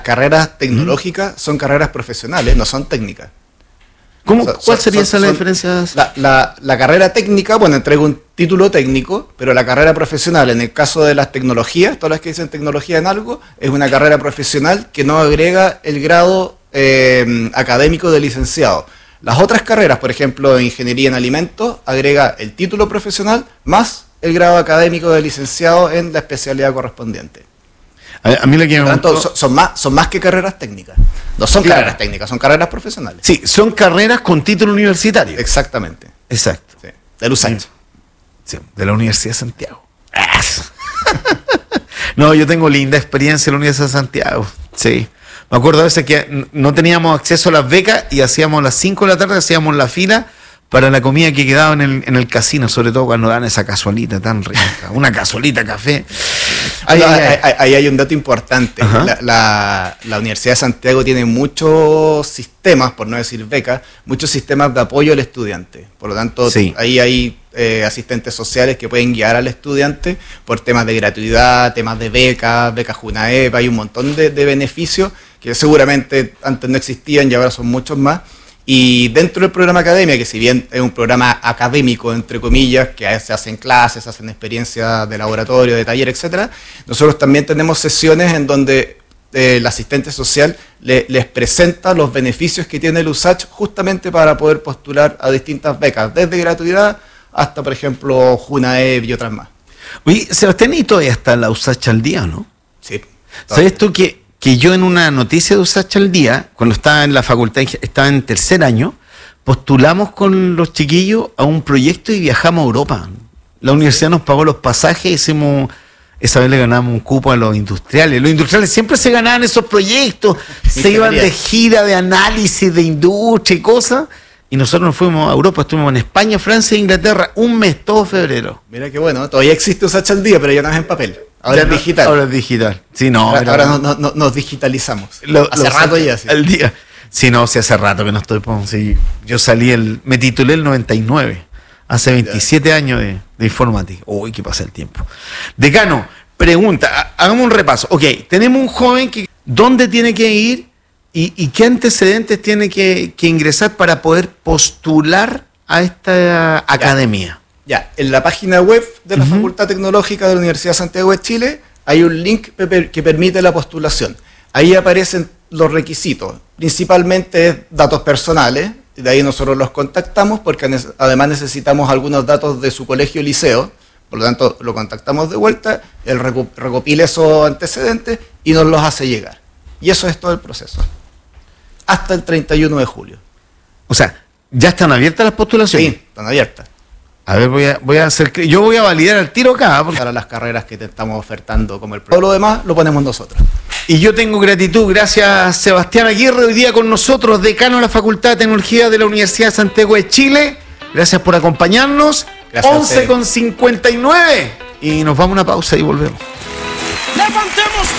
Carreras tecnológicas son carreras profesionales, no son técnicas. ¿Cuál sería esa la diferencia? La carrera técnica, bueno, entrega un título técnico, pero la carrera profesional, en el caso de las tecnologías, todas las que dicen tecnología en algo, es una carrera profesional que no agrega el grado académico de licenciado. Las otras carreras, por ejemplo, ingeniería en alimentos, agrega el título profesional más el grado académico de licenciado en la especialidad correspondiente. A mí lo que me gustó, son más que carreras técnicas. No son carreras técnicas, son carreras profesionales. Sí, son carreras con título universitario. Exactamente. Exacto. Sí, del USACH. Sí, de la Universidad de Santiago. No, yo tengo linda experiencia en la Universidad de Santiago. Sí. Me acuerdo a veces que no teníamos acceso a las becas y hacíamos a las 5 de la tarde, hacíamos la fila para la comida que quedaba en el casino, sobre todo cuando dan esa cazuelita tan rica, una cazuelita café. Ahí hay un dato importante. La Universidad de Santiago tiene muchos sistemas, por no decir becas, muchos sistemas de apoyo al estudiante. Por lo tanto, ahí hay asistentes sociales que pueden guiar al estudiante por temas de gratuidad, temas de becas Junaep, hay un montón de beneficios que seguramente antes no existían y ahora son muchos más. Y dentro del programa academia, que si bien es un programa académico, entre comillas, que se hacen clases, se hacen experiencias de laboratorio, de taller, etcétera, nosotros también tenemos sesiones en donde el asistente social les presenta los beneficios que tiene el USACH justamente para poder postular a distintas becas, desde gratuidad hasta, por ejemplo, Junaep y otras más. Oye, Sebastián, y todavía está la USACH al día, ¿no? Sí. ¿Sabes tú que yo en una noticia de USACH al día, cuando estaba en la facultad, estaba en tercer año, postulamos con los chiquillos a un proyecto y viajamos a Europa? La universidad nos pagó los pasajes, esa vez le ganamos un cupo a los industriales. Los industriales siempre se ganaban esos proyectos, se iban de gira, de análisis, de industria y cosas. Y nosotros nos fuimos a Europa, estuvimos en España, Francia e Inglaterra, un mes, todo febrero. Mira qué bueno, todavía existe USACH al día, pero ya no es en papel. Ahora es digital. Ahora es digital. Sí, no. Ahora nos digitalizamos. Hace rato ya. Sí. Al día. Sí, no, sí, hace rato que no estoy. Sí, yo me titulé el 99. Hace 27 años de informática. Uy, que pasa el tiempo. Decano, pregunta, hagamos un repaso. Ok, tenemos un joven que, ¿dónde tiene que ir y qué antecedentes tiene que ingresar para poder postular a esta academia? Ya, en la página web de la Facultad Tecnológica de la Universidad de Santiago de Chile hay un link que permite la postulación. Ahí aparecen los requisitos, principalmente datos personales, de ahí nosotros los contactamos porque además necesitamos algunos datos de su colegio o liceo, por lo tanto lo contactamos de vuelta, él recopila esos antecedentes y nos los hace llegar. Y eso es todo el proceso, hasta el 31 de julio. O sea, ¿ya están abiertas las postulaciones? Sí, están abiertas. A ver, yo voy a validar el tiro acá. Para las carreras que te estamos ofertando como el todo lo demás lo ponemos nosotros. Y yo tengo gratitud, gracias Sebastián Aguirre, hoy día con nosotros, decano de la Facultad de Tecnología de la Universidad de Santiago de Chile. Gracias por acompañarnos. 11:59 y nos vamos a una pausa y volvemos.